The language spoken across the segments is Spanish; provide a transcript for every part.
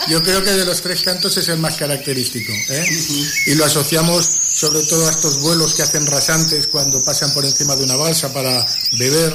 Yo creo que de los 3 cantos es el más característico, ¿eh? Y lo asociamos sobre todo a estos vuelos que hacen rasantes cuando pasan por encima de una balsa para beber,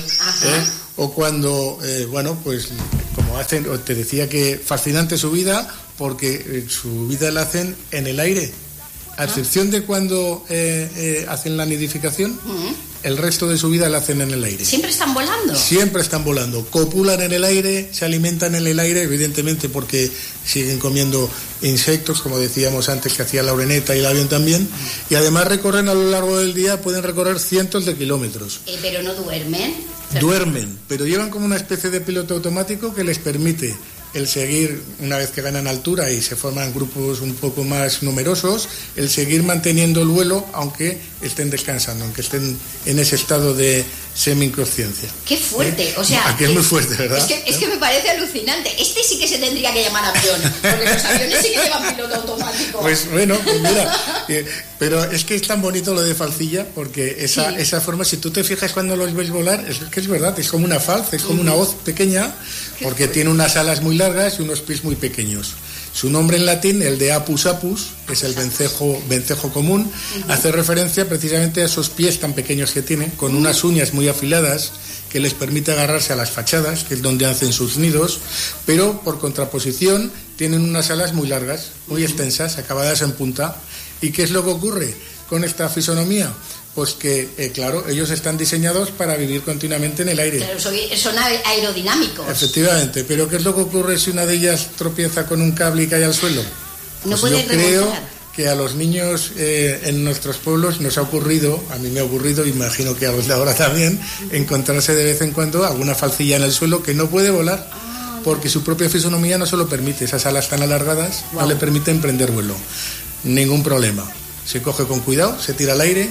o cuando, pues como hacen, te decía que fascinante su vida, porque su vida la hacen en el aire, a excepción de cuando hacen la nidificación. El resto de su vida la hacen en el aire. ¿Siempre están volando? Siempre están volando. Copulan en el aire, se alimentan en el aire, evidentemente porque siguen comiendo insectos, como decíamos antes que hacía la oreneta y el avión también, y además recorren a lo largo del día, pueden recorrer cientos de kilómetros. ¿Pero no duermen? Duermen, pero llevan como una especie de piloto automático que les permite el seguir, una vez que ganan altura y se forman grupos un poco más numerosos, el seguir manteniendo el vuelo aunque estén descansando, aunque estén en ese estado de semi-inconsciencia. ¡Qué fuerte! O sea, aquí es muy fuerte, ¿verdad? Es que me parece alucinante. Este sí que se tendría que llamar avión, porque los aviones sí que llevan piloto automático. Pues bueno, pues mira, pero es que es tan bonito lo de falcilla, porque esa forma, si tú te fijas cuando los ves volar, es que es verdad, es como una falz, es como una hoz pequeña, porque tiene unas alas muy largas y unos pies muy pequeños. Su nombre en latín, el de apus apus, que es el vencejo común, hace referencia precisamente a esos pies tan pequeños que tiene, con unas uñas muy afiladas que les permite agarrarse a las fachadas, que es donde hacen sus nidos, pero por contraposición tienen unas alas muy largas, muy extensas, acabadas en punta. ¿Y qué es lo que ocurre con esta fisonomía? Pues que, claro, ellos están diseñados para vivir continuamente en el aire. Pero son aerodinámicos. Efectivamente, pero ¿qué es lo que ocurre si una de ellas tropieza con un cable y cae al suelo? No Pues puede yo creo remontar. Que a los niños en nuestros pueblos nos ha ocurrido, a mí me ha ocurrido, imagino que a los de ahora también, encontrarse de vez en cuando alguna falcilla en el suelo que no puede volar, porque su propia fisonomía no se lo permite, esas alas tan alargadas no le permiten prender vuelo. Ningún problema. Se coge con cuidado, se tira al aire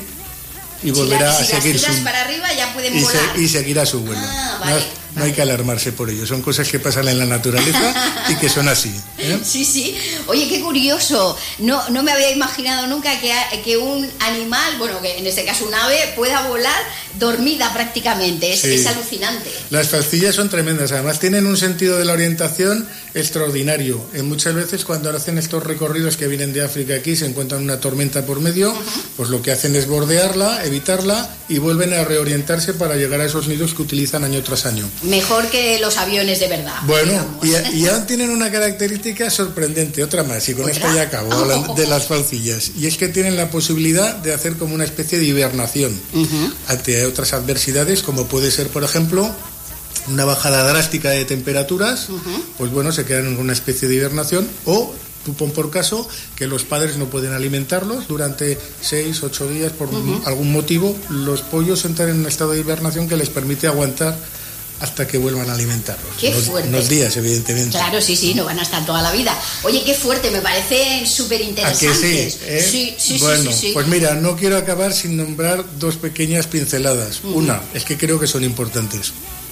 y volverá a seguir las tiras para arriba ya pueden volar. y seguirá su vuelo. No hay que alarmarse por ello, son cosas que pasan en la naturaleza y que son así, ¿eh? Sí. Oye, qué curioso. No me había imaginado nunca que un animal, bueno, que en este caso un ave, pueda volar dormida prácticamente. Es alucinante. Las falcillas son tremendas, además tienen un sentido de la orientación extraordinario. Muchas veces cuando hacen estos recorridos que vienen de África aquí, se encuentran una tormenta por medio, pues lo que hacen es bordearla, evitarla y vuelven a reorientarse para llegar a esos nidos que utilizan año tras año. Mejor que los aviones de verdad. Bueno, y aún tienen una característica sorprendente, otra más, y con esto ya acabo, de las falcillas, y es que tienen la posibilidad de hacer como una especie de hibernación ante otras adversidades, como puede ser, por ejemplo, una bajada drástica de temperaturas, pues bueno, se quedan en una especie de hibernación, o tú pon por caso que los padres no pueden alimentarlos durante 6, 8 días por algún motivo, los pollos entran en un estado de hibernación que les permite aguantar hasta que vuelvan a alimentarlos. Qué fuerte. Unos días, evidentemente. Claro, sí, no van a estar toda la vida. Oye, qué fuerte, me parece súper interesante. ¿A que sí? Sí. Bueno, pues mira, no quiero acabar sin nombrar 2 pequeñas pinceladas. Una, es que creo que son importantes.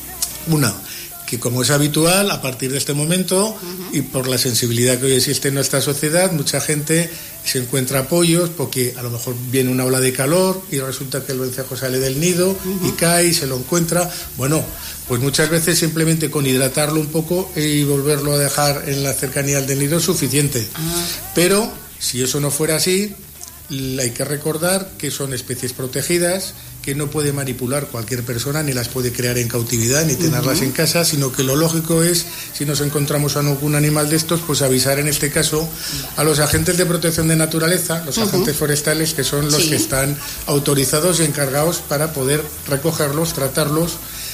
Una, que como es habitual, a partir de este momento y por la sensibilidad que hoy existe en nuestra sociedad, mucha gente se encuentra pollos porque a lo mejor viene una ola de calor y resulta que el vencejo sale del nido y cae y se lo encuentra. Bueno, pues muchas veces simplemente con hidratarlo un poco y volverlo a dejar en la cercanía del nido es suficiente. Pero si eso no fuera así, hay que recordar que son especies protegidas, que no puede manipular cualquier persona, ni las puede crear en cautividad, ni tenerlas en casa, sino que lo lógico es, si nos encontramos a algún animal de estos, pues avisar en este caso a los agentes de protección de naturaleza, los agentes forestales, que son los que están autorizados y encargados para poder recogerlos, tratarlos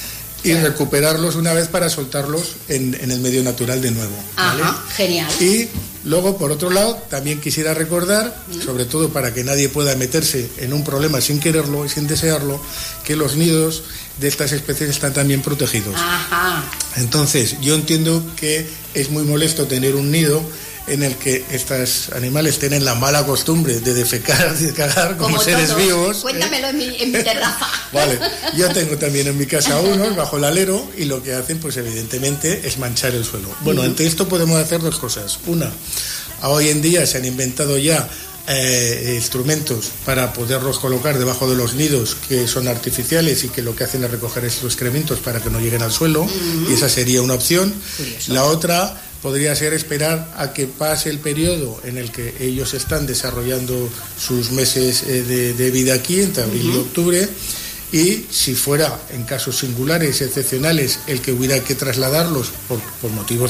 y recuperarlos una vez para soltarlos en el medio natural de nuevo. ¿Vale? Genial. Y luego, por otro lado, también quisiera recordar, sobre todo para que nadie pueda meterse en un problema sin quererlo y sin desearlo, que los nidos de estas especies están también protegidos. Entonces, yo entiendo que es muy molesto tener un nido en el que estos animales tienen la mala costumbre de defecar, de cagar como seres todos vivos. Cuéntamelo en mi terraza. Vale, yo tengo también en mi casa unos bajo el alero y lo que hacen, pues evidentemente, es manchar el suelo. Bueno, ante esto podemos hacer 2 cosas. Una, hoy en día se han inventado ya instrumentos para poderlos colocar debajo de los nidos que son artificiales y que lo que hacen es recoger esos excrementos para que no lleguen al suelo, y esa sería una opción. Curioso. La otra, podría ser esperar a que pase el periodo en el que ellos están desarrollando sus meses de vida aquí, entre abril y octubre, y si fuera en casos singulares, excepcionales, el que hubiera que trasladarlos por motivos